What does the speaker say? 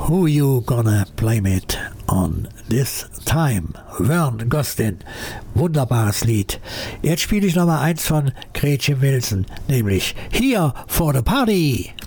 Who You Gonna Blame It On This Time? Vern Gosdin, wunderbares Lied. Jetzt spiele ich nochmal eins von Gretchen Wilson, nämlich Here for the Party.